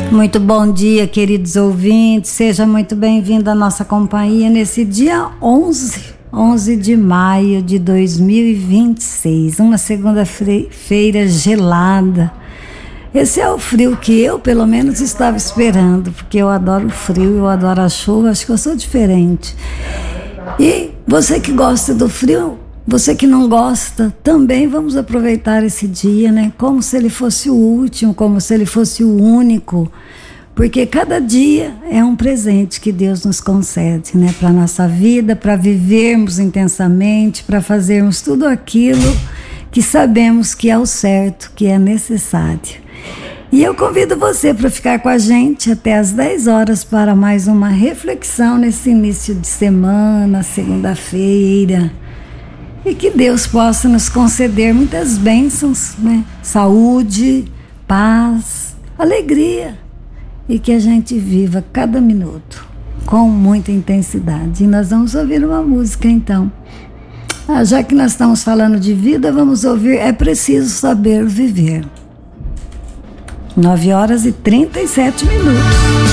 Muito bom dia, queridos ouvintes. Seja muito bem-vindo à nossa companhia nesse dia 11 de maio de 2026, uma segunda-feira gelada. Esse é o frio que eu, pelo menos, estava esperando, porque eu adoro o frio, eu adoro a chuva, acho que eu sou diferente. E você que gosta do frio, você que não gosta, também vamos aproveitar esse dia, né? Como se ele fosse o último, como se ele fosse o único, porque cada dia é um presente que Deus nos concede, né? Para a nossa vida, para vivermos intensamente, para fazermos tudo aquilo que sabemos que é o certo, que é necessário. E eu convido você para ficar com a gente até às 10 horas para mais uma reflexão nesse início de semana, segunda-feira. E que Deus possa nos conceder muitas bênçãos, né? Saúde, paz, alegria. E que a gente viva cada minuto com muita intensidade. E nós vamos ouvir uma música então. Já que nós estamos falando de vida, vamos ouvir É Preciso Saber Viver. 9 horas e 37 minutos.